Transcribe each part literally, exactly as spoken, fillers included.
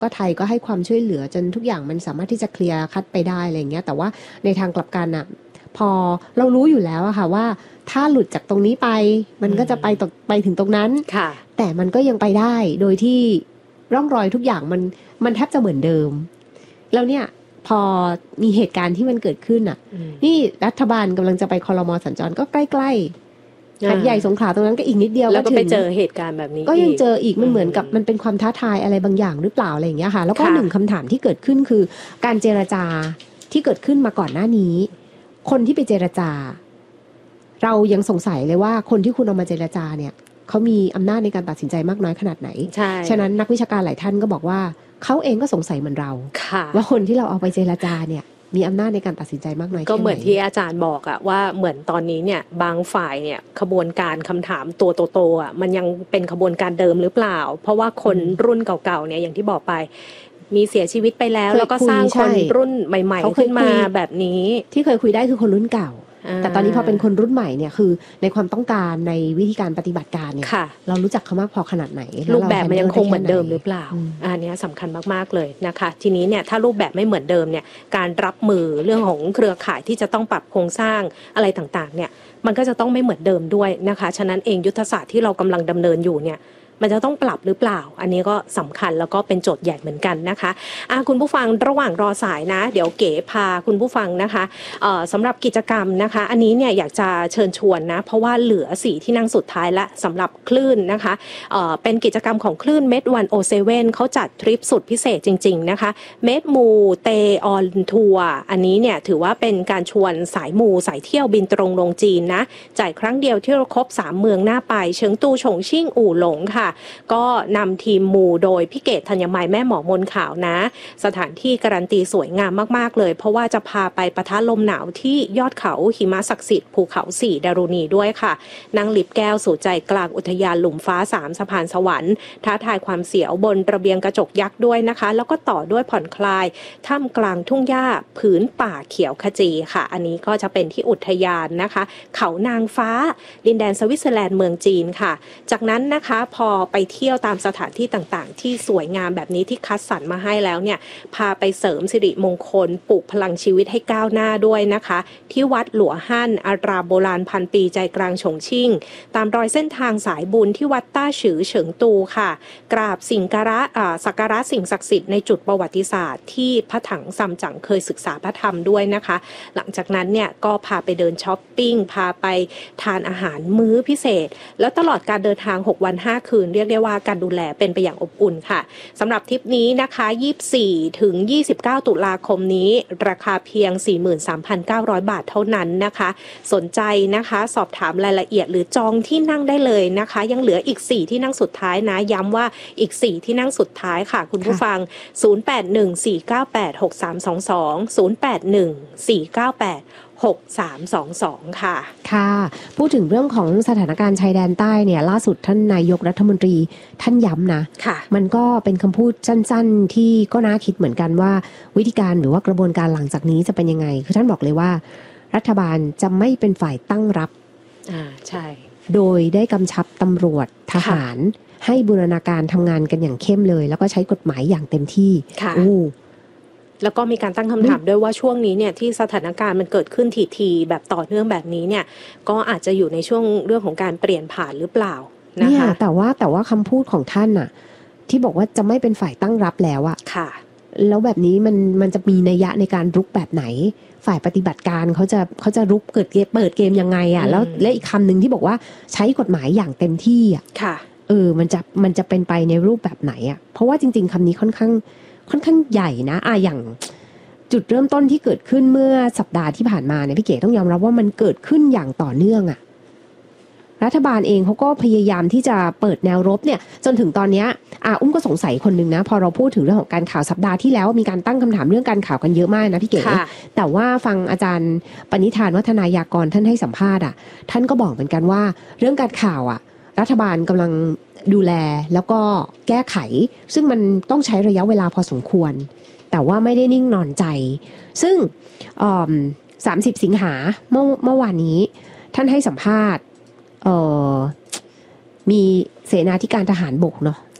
ก็ไทยก็ให้ความช่วยเหลือจนทุกอย่างมันสามารถที่จะเคลียร์คัดไปได้อะไรอย่างเงี้ยแต่ว่าในทางกลับกันอ่ะพอเรารู้อยู่แล้วอะค่ะว่าถ้าหลุดจากตรงนี้ไปมันก็จะไปตกไปถึงตรงนั้นแต่มันก็ยังไปได้โดยที่ร่องรอยทุกอย่างมันมันแทบจะเหมือนเดิมแล้วเนี่ยพอมีเหตุการณ์ที่มันเกิดขึ้นอ่ะนี่รัฐบาลกำลังจะไปครม.สัญจรก็ใกล้ๆหัดใหญ่สงขลาตรงนั้นก็อีกนิดเดียวแล้วก็ไปเจอเหตุการณ์แบบนี้ก็ยังเจออีกมันเหมือนกับมันเป็นความท้าทายอะไรบางอย่างหรือเปล่าอะไรอย่างเงี้ยค่ะแล้วก็หนึ่งคำถามที่เกิดขึ้นคือการเจรจาที่เกิดขึ้นมาก่อนหน้านี้คนที่ไปเจรจาเรายังสงสัยเลยว่าคนที่คุณเอามาเจรจาเนี่ยเขามีอำนาจในการตัดสินใจมากน้อยขนาดไหนฉะนั้นนักวิชาการหลายท่านก็บอกว่าเขาเองก็สงสัยเหมือนเราว่าคนที่เราเอาไปเจรจาเนี่ยมีอำนาจในการตัดสินใจมากน้อยแค่ไหนก็เหมือนที่อาจารย์บอกอะว่าเหมือนตอนนี้เนี่ยบางฝ่ายเนี่ยขบวนการคำถามตัวโตๆอะมันยังเป็นขบวนการเดิมหรือเปล่าเพราะว่าคนรุ่นเก่าๆเนี่ยอย่างที่บอกไปมีเสียชีวิตไปแล้วแล้วก็สร้างคนรุ่นใหม่ๆขึ้นมาแบบนี้ที่เคยคุยได้คือคนรุ่นเก่าแต่ตอนนี้พอเป็นคนรุ่นใหม่เนี่ยคือในความต้องการในวิธีการปฏิบัติการเนี่ยเรารู้จักเขามากพอขนาดไหนรูปแบบมันยังคงเหมือนเดิมหรือเปล่าอันนี้สำคัญมากๆเลยนะคะทีนี้เนี่ยถ้ารูปแบบไม่เหมือนเดิมเนี่ยการรับมือเรื่องของเครือข่ายที่จะต้องปรับโครงสร้างอะไรต่างๆเนี่ยมันก็จะต้องไม่เหมือนเดิมด้วยนะคะฉะนั้นเองยุทธศาสตร์ที่เรากำลังดำเนินอยู่เนี่ยมันจะต้องปรับหรือเปล่าอันนี้ก็สำคัญแล้วก็เป็นโจทย์ใหญ่เหมือนกันนะคะอ่ะคุณผู้ฟังระหว่างรอสายนะเดี๋ยวเก๋พาคุณผู้ฟังนะคะเอ่อสำหรับกิจกรรมนะคะอันนี้เนี่ยอยากจะเชิญชวนนะเพราะว่าเหลือสี่ที่นั่งสุดท้ายละสำหรับคลื่นนะคะเอ่อเป็นกิจกรรมของคลื่นเมดวันโอเซเว่นเขาจัดทริปสุดพิเศษจริงๆนะคะเมดมูเตออนทัวร์อันนี้เนี่ยถือว่าเป็นการชวนสายมูสายเที่ยวบินตรงลงจีนนะจ่ายครั้งเดียวที่เราครบสามเมืองหน้าไปเฉิงตูฉงชิ่งอู่หลงค่ะก็นำทีมมูโดยพี่เกศธัญมัยแม่หมอมนขาวนะสถานที่การันตีสวยงามมากๆเลยเพราะว่าจะพาไปปะทะลมหนาวที่ยอดเขาหิมะศักดิ์สิทธิ์ภูเขาสี่ดารุณีด้วยค่ะนั่งลิฟต์แก้วสู่ใจกลางอุทยานหลุมฟ้าสามสะพานสวรรค์ท้าทายความเสียวบนระเบียงกระจกยักษ์ด้วยนะคะแล้วก็ต่อด้วยผ่อนคลายท่ามกลางทุ่งหญ้าผืนป่าเขียวขจีค่ะอันนี้ก็จะเป็นที่อุทยานนะคะเขานางฟ้าดินแดนสวิตเซอร์แลนด์เมืองจีนค่ะจากนั้นนะคะพอไปเที่ยวตามสถานที่ต่างๆที่สวยงามแบบนี้ที่คัดสรรมาให้แล้วเนี่ยพาไปเสริมสิริมงคลปลูกพลังชีวิตให้ก้าวหน้าด้วยนะคะที่วัดหลัวฮั่นอารามโบราณพันปีใจกลางฉงชิ่งตามรอยเส้นทางสายบุญที่วัดต้าฉือเฉิงตูค่ะกราบสิ่งการะสักการะสิ่งศักดิ์สิทธิ์ในจุดประวัติศาสตร์ที่พระถังซัมจั๋งเคยศึกษาพระธรรมด้วยนะคะหลังจากนั้นเนี่ยก็พาไปเดินช้อปปิ้งพาไปทานอาหารมื้อพิเศษแล้วตลอดการเดินทางหกวันห้าคืนเรียกได้ว่าการดูแลเป็นไปอย่างอบอุ่นค่ะสำหรับทริปนี้นะคะยี่สิบสี่ถึงยี่สิบเก้าตุลาคมนี้ราคาเพียง สี่หมื่นสามพันเก้าร้อย บาทเท่านั้นนะคะสนใจนะคะสอบถามรายละเอียดหรือจองที่นั่งได้เลยนะคะยังเหลืออีกสี่ที่นั่งสุดท้ายนะย้ำว่าอีกสี่ที่นั่งสุดท้ายค่ะคุณผู้ฟังศูนย์ แปด หนึ่ง สี่ เก้า แปด หก สาม สอง สอง ศูนย์ แปด หนึ่ง สี่ เก้า แปดหก สาม สอง สองค่ะค่ะพูดถึงเรื่องของสถานการณ์ชายแดนใต้เนี่ยล่าสุดท่านนายกรัฐมนตรีท่านย้ำนะค่ะมันก็เป็นคำพูดสั้นๆที่ก็น่าคิดเหมือนกันว่าวิธีการหรือว่ากระบวนการหลังจากนี้จะเป็นยังไงคือท่านบอกเลยว่ารัฐบาลจะไม่เป็นฝ่ายตั้งรับอ่าใช่โดยได้กำชับตำรวจทหารให้บูรณาการทำงานกันอย่างเข้มเลยแล้วก็ใช้กฎหมายอย่างเต็มที่ค่ะแล้วก็มีการตั้งคำถามด้วยว่าช่วงนี้เนี่ยที่สถานการณ์มันเกิดขึ้นทีๆแบบต่อเนื่องแบบนี้เนี่ยก็อาจจะอยู่ในช่วงเรื่องของการเปลี่ยนผ่านหรือเปล่านะคะแต่ว่าแต่ว่าคำพูดของท่านน่ะที่บอกว่าจะไม่เป็นฝ่ายตั้งรับแล้วอะค่ะแล้วแบบนี้มันมันจะมีนัยยะในการรุกแบบไหนฝ่ายปฏิบัติการเขาจะเขาจะรุกเกิดเกมเปิดเกมยังไงอะแล้วและอีกคำหนึ่งที่บอกว่าใช้กฎหมายอย่างเต็มที่อะค่ะเออมันจะมันจะเป็นไปในรูปแบบไหนอะเพราะว่าจริงๆคำนี้ค่อนข้างค่อนข้างใหญ่นะอ่ะอย่างจุดเริ่มต้นที่เกิดขึ้นเมื่อสัปดาห์ที่ผ่านมาเนี่ยพี่เก๋ต้องยอมรับว่ามันเกิดขึ้นอย่างต่อเนื่องอะรัฐบาลเองเขาก็พยายามที่จะเปิดแนวรบเนี่ยจนถึงตอนนี้อ่ะอุ้มก็สงสัยคนนึงนะพอเราพูดถึงเรื่องของการข่าวสัปดาห์ที่แล้วมีการตั้งคำถามเรื่องการข่าวกันเยอะมากนะพี่เก๋แต่ว่าฟังอาจารย์ปณิธานวัฒนายากรท่านให้สัมภาษณ์อ่ะท่านก็บอกเหมือนกันว่าเรื่องการข่าวอ่ะรัฐบาลกำลังดูแลแล้วก็แก้ไขซึ่งมันต้องใช้ระยะเวลาพอสมควรแต่ว่าไม่ได้นิ่งนอนใจซึ่งสามสิบสิงหาเมื่อเมื่อวานนี้ท่านให้สัมภาษณ์เอ่อมีเสนาธิการทหารบกเนาะ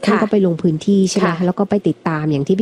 ท่านก็ไปลงพื้นที่ใช่ไหมค่ะแล้วก็ไปติดตามอย่างที่